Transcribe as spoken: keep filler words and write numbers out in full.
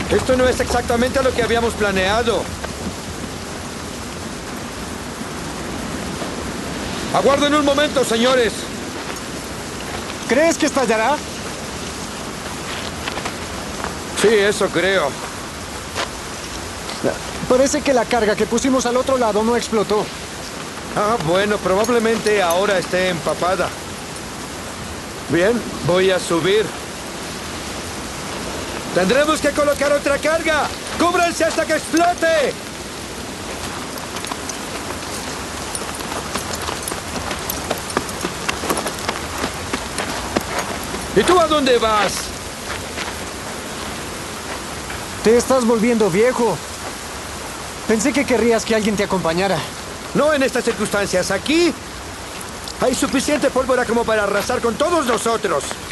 Esto no es exactamente lo que habíamos planeado. Aguarden un momento, señores. ¿Crees que estallará? Sí, eso creo. Parece que la carga que pusimos al otro lado no explotó. Ah, bueno, probablemente ahora esté empapada. Bien, voy a subir. ¡Tendremos que colocar otra carga! ¡Cúbranse hasta que explote! ¿Y tú a dónde vas? Te estás volviendo viejo. Pensé que querrías que alguien te acompañara. No en estas circunstancias. Aquí hay suficiente pólvora como para arrasar con todos nosotros.